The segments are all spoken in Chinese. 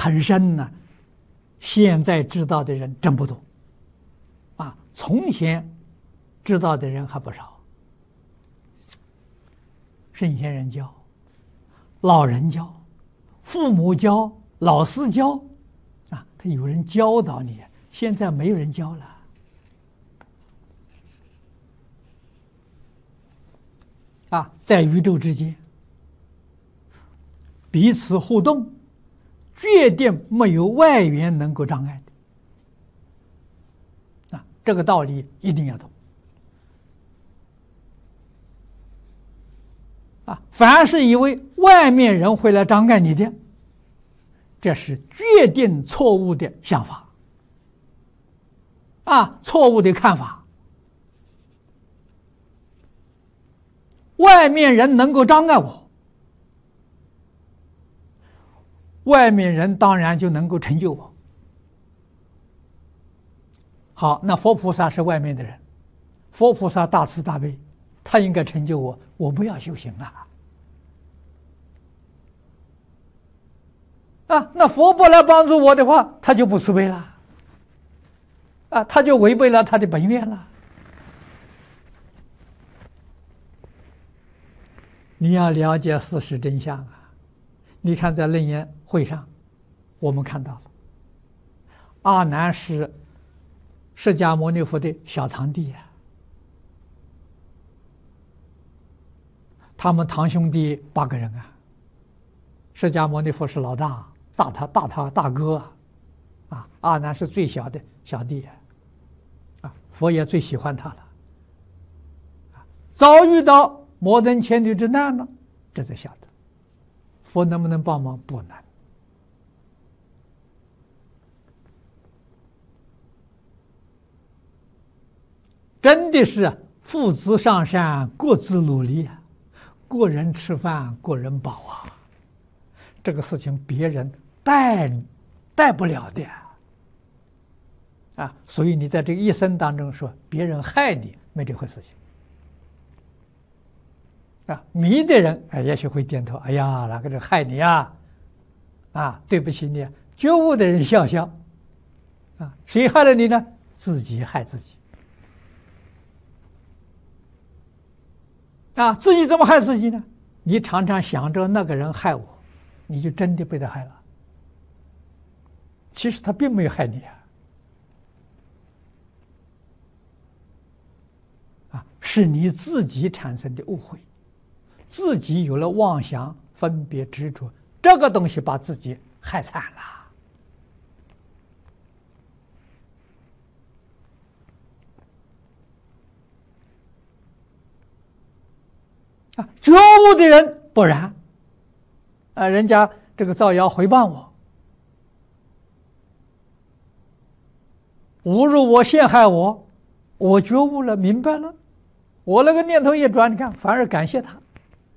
很深呢，现在知道的人真不多，从前知道的人还不少。圣贤人教，老人教，父母教，老师教，他有人教导你，现在没有人教了。在宇宙之间，彼此互动，决定没有外缘能够障碍的。这个道理一定要懂。凡是以为外面人会来障碍你的，这是决定错误的想法，错误的看法。外面人能够障碍我，外面人当然就能够成就我。好，那佛菩萨是外面的人，佛菩萨大慈大悲，他应该成就我，我不要修行那佛不来帮助我的话，他就不慈悲了，他就违背了他的本愿了。你要了解事实真相你看在楞严会上，我们看到了阿难是释迦牟尼佛的小堂弟他们堂兄弟8个人释迦牟尼佛是老大，大哥阿难是最小的小弟佛也最喜欢他了遭遇到摩登千女之难了，这才晓得佛能不能帮忙？不能。真的是父子上山，各自努力个人吃饭个人饱这个事情别人带不了的所以你在这个一生当中说别人害你，没这回事情迷的人也许会点头，哎呀，哪个人害你对不起你觉悟的人笑笑谁害了你呢？自己害自己自己怎么害自己呢？你常常想着那个人害我，你就真的被他害了，其实他并没有害你是你自己产生的误会，自己有了妄想分别执着，这个东西把自己害惨了觉悟的人不然人家这个造谣诽谤我，侮辱我，陷害我，我觉悟了，明白了，我那个念头一转，你看反而感谢他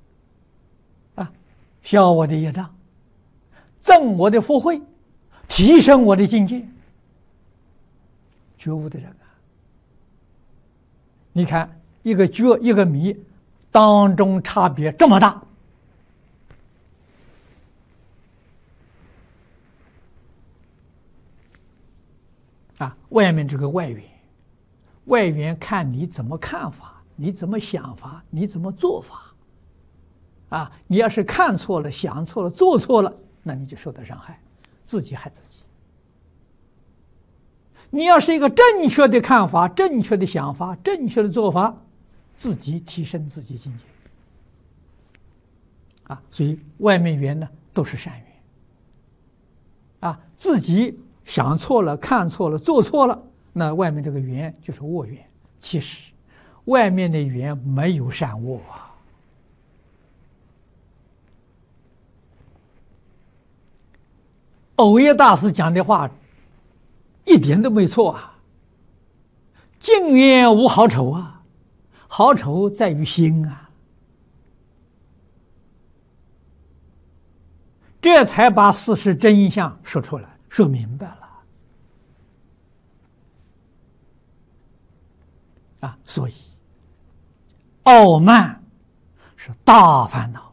消我的业障，增我的福慧，提升我的境界。觉悟的人你看一个觉一个迷当中差别这么大外面这个外缘看你怎么看法，你怎么想法，你怎么做法你要是看错了，想错了，做错了，那你就受到伤害，自己害自己。你要是一个正确的看法，正确的想法，正确的做法，自己提升自己境界所以外面缘呢都是善缘自己想错了，看错了，做错了，那外面这个缘就是恶缘。其实外面的缘没有善恶藕益大师讲的话一点都没错净缘无好丑好丑在于心这才把事实真相说出来，说明白了所以傲慢是大烦恼